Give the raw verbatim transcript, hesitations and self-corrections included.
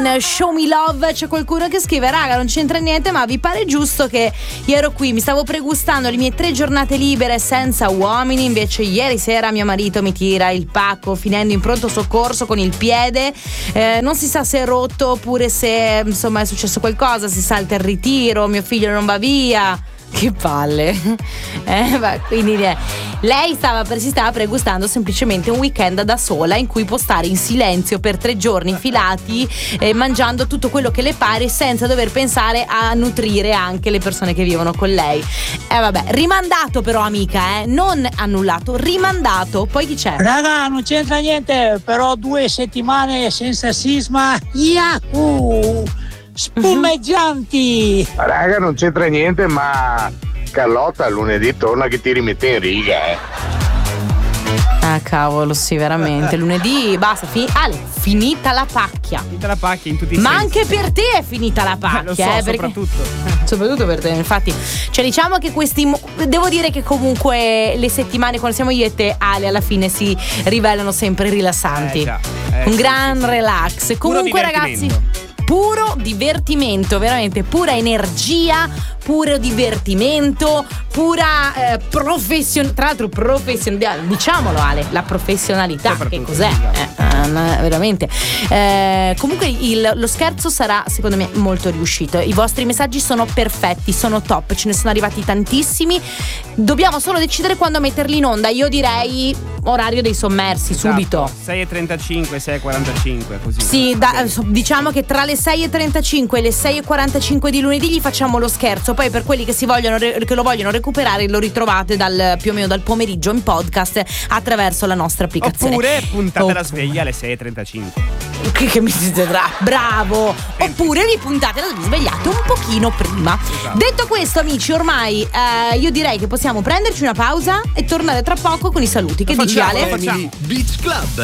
Show me love. C'è qualcuno che scrive: raga, non c'entra niente, ma vi pare giusto che io ero qui, mi stavo pregustando le mie tre giornate libere senza uomini, invece ieri sera mio marito mi tira il pacco finendo in pronto soccorso con il piede, eh, non si sa se è rotto oppure se insomma è successo qualcosa, si salta il ritiro, mio figlio non va via. Che palle. eh, ma quindi eh, lei stava per, si stava pregustando semplicemente un weekend da sola in cui può stare in silenzio per tre giorni filati, eh, mangiando tutto quello che le pare senza dover pensare a nutrire anche le persone che vivono con lei. Eh vabbè, rimandato però amica, eh, non annullato, rimandato. Poi chi c'è? Raga, non c'entra niente, però due settimane senza sisma. Yahoo! Spumeggianti. Raga, non c'entra niente, ma Carlotta lunedì torna che ti rimette in riga, eh. Ah cavolo, sì, veramente. Lunedì basta, fi- Ale, finita la pacchia. Finita la pacchia in tutti i Ma sensi. anche per te è finita la pacchia, Eh, lo so, eh, perché- soprattutto. soprattutto per te, infatti. Cioè diciamo che questi mo- devo dire che comunque le settimane quando siamo io e te, Ale, alla fine si rivelano sempre rilassanti. Eh, già. Eh, Un sì, gran sì, sì. relax. Puro Comunque ragazzi, divertimento. puro divertimento, veramente pura energia, puro divertimento, pura eh, profession- tra l'altro professionalità, diciamolo Ale, la professionalità, che Soprattutto, cos'è? esatto. Eh, eh, veramente. Eh, comunque il- lo scherzo sarà secondo me molto riuscito. I vostri messaggi sono perfetti, sono top, ce ne sono arrivati tantissimi. Dobbiamo solo decidere quando metterli in onda. Io direi orario dei sommersi, Esatto. subito. sei e trentacinque, sei e quarantacinque, così. Sì, da- diciamo che tra le sei e trentacinque e le sei e quarantacinque di lunedì gli facciamo lo scherzo. Poi per quelli che si vogliono re- che lo vogliono recuperare lo ritrovate dal, più o meno dal pomeriggio in podcast attraverso la nostra applicazione. Oppure puntate Oppure- la sveglia alle sei e trentacinque. Che, che mi dite bra- bravo. Oppure vi puntate la svegliate un pochino prima. Esatto. Detto questo amici, ormai eh, io direi che possiamo prenderci una pausa e tornare tra poco con i saluti. Che Lo dici facciamo, Ale? lo facciamo. Beach Club.